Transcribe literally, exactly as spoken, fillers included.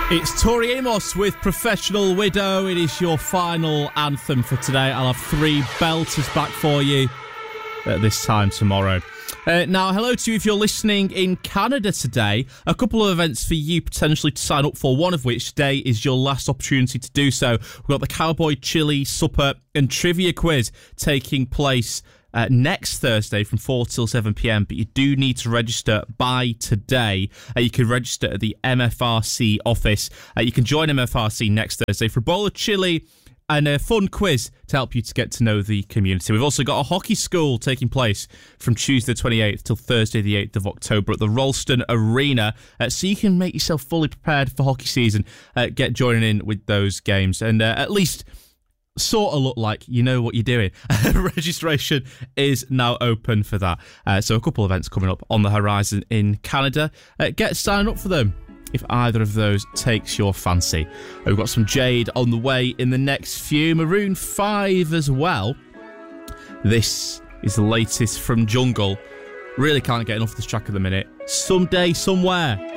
It's Tori Amos with Professional Widow. It is your final anthem for today. I'll have three belters back for you at this time tomorrow. Uh, now, hello to you if you're listening in Canada today. A couple of events for you potentially to sign up for, one of which today is your last opportunity to do so. We've got the Cowboy Chili Supper and Trivia Quiz taking place Uh, next Thursday from four till seven p.m, but you do need to register by today. Uh, you can register at the M F R C office. Uh, you can join M F R C next Thursday for a bowl of chili and a fun quiz to help you to get to know the community. We've also got a hockey school taking place from Tuesday the twenty-eighth till Thursday the eighth of October at the Ralston Arena, uh, so you can make yourself fully prepared for hockey season. Uh, get joining in with those games and uh, at least sort of look like you know what you're doing. Registration is now open for that. Uh, so a couple of events coming up on the horizon in Canada. Uh, get signed up for them if either of those takes your fancy. We've got some Jade on the way in the next few. Maroon five as well. This is the latest from Jungle. Really can't get enough of this track at the minute. Someday, somewhere.